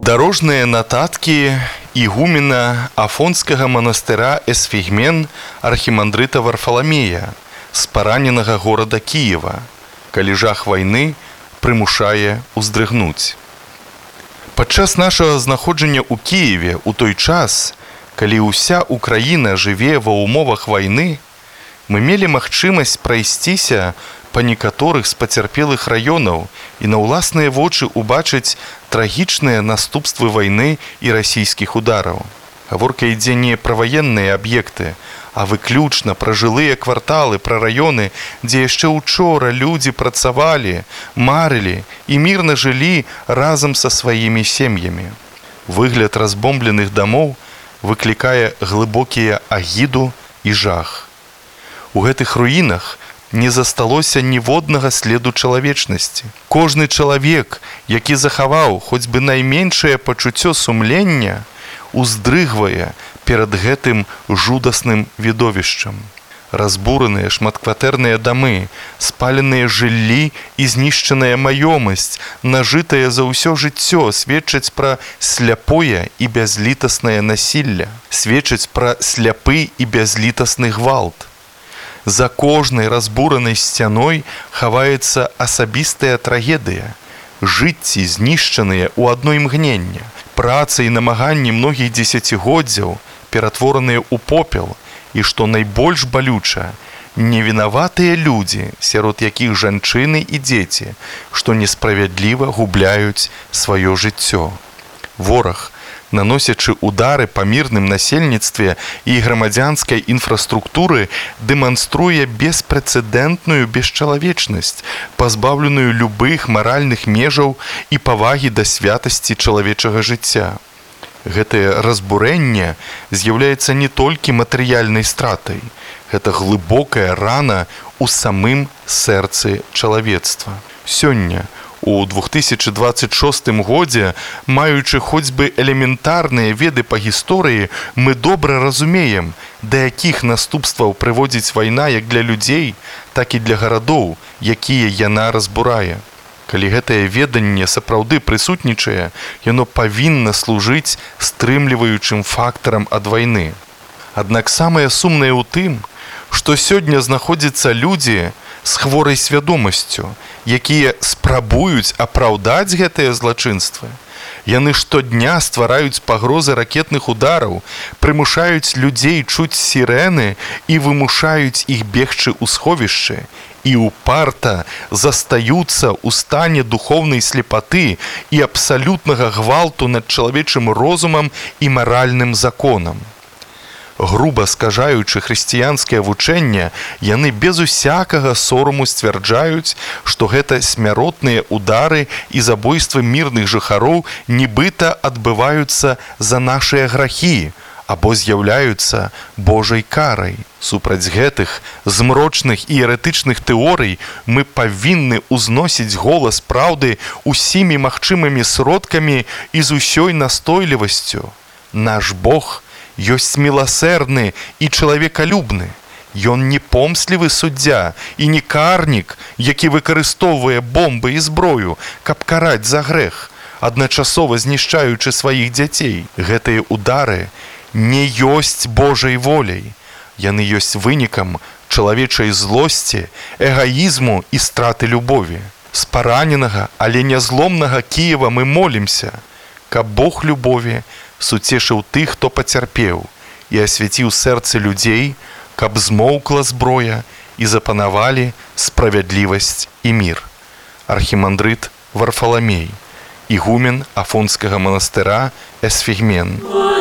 Дорожныя нататкі ігумена Афонскага манастыра Эсфігмен архімандрыта Варфаламея з параненага горада Кіева, калі жах вайны прымушае уздрыгнуць. Падчас нашага знаходжання ў Кіеве ў той час, калі ўся Украіна жыве ва ўмовах вайны, мы мелі магчымасць прайсціся па некаторых з пацярпелых раёнаў і на ўласныя вочы ўбачыць трагічныя наступствы вайны і расійскіх удараў. Гаворка ідзе не пра ваенныя аб'екты, а выключна пра жылыя кварталы, пра раёны, дзе яшчэ учора людзі працавалі, марылі і мірна жылі разам са сваімі сем'ямі. Выгляд разбомбленых дамоў выклікае глыбокія агіду і жах. У гэтых руінах не засталося ніводнага следу чалавечнасці. Кожны чалавек, які захаваў хоць бы найменшае пачуццё сумлення, уздрыгвае перад гэтым жудасным відовішчам. Разбураныя шматкватэрныя дамы, спаленыя жыллі і знішчаная маёмасць, нажытая за ўсё жыццё, сведчаць пра сляпое і бязлітаснае насілля, сведчаць пра сляпы і бязлітасны гвалт. За кожнай разбуранай сцяной хаваецца асабістая трагедыя, жыцці знішчаныя ў адно імгненне, праца і намаганні многіх дзесяцігоддзяў ператвораныя ў попел, і, што найбольш балюча, невінаватыя людзі, сярод якіх жанчыны і дзеці, што несправядліва губляюць сваё жыццё. Вораг, наносячы удары па мірным насельніцтве і грамадзянскай інфраструктуры, дэманструе беспрэцэдэнтную бесчалавечнасць, пазбаўленую любых маральных межаў і павагі да святасці чалавечага жыцця. Гэтае разбурэнне з'яўляецца не толькі матэрыяльнай стратай, гэта глыбокая рана ў самым сэрцы чалавецтва. Сёння, у 2026 годзе, маючы хоць бы элементарныя веды па гісторыі, мы добра разумеем, да якіх наступстваў прыводзіць вайна як для людзей, так і для гарадоў, якія яна разбурае. Калі гэтае веданне сапраўды прысутнічае, яно павінна служыць стрымліваючым фактарам ад вайны. Аднак самае сумнае ў тым, што сёння знаходзяцца людзі з хворай свядомасцю, якія спрабуюць апраўдаць гэтыя злачынствы. Яны штодня ствараюць пагрозы ракетных удараў, прымушаюць людзей чуць сірэны і вымушаюць іх бегчы ў сховішчы, і упарта застаюцца ў стане духоўнай слепаты і абсалютнага гвалту над чалавечым розумам і маральным законам. Груба скажаючы хрысціянскае вучэнне, яны без усякага сораму сцвярджаюць, што гэта смяротныя удары і забойствы мірных жыхароў нібыта адбываюцца за нашыя грахі або з'яўляюцца Божай карай. Супраць гэтых змрочных і еретычных тэорый мы павінны ўзносіць голас праўды усімі магчымымі сродкамі і з усёй настойлівасцю. Наш Бог ёсць міласэрны і чалавекалюбны. Ён не помслівы суддзя і не карнік, які выкарыстоўвае бомбы і зброю, каб караць за грэх, адначасова знішчаючы сваіх дзяцей. Гэтыя удары не ёсць Божай воляй. Яны ёсць вынікам чалавечай злосці, эгаізму і страты любові. З параненага, але нязломнага Кіева мы молімся, каб Бог любові суцешыў тых, хто пацярпеў, і асвяціў сэрцы людзей, каб змоўкла зброя і запанавалі справядлівасць і мір. Архімандрыт Варфаламей, ігумен Афонскага манастыра Эсфігмен.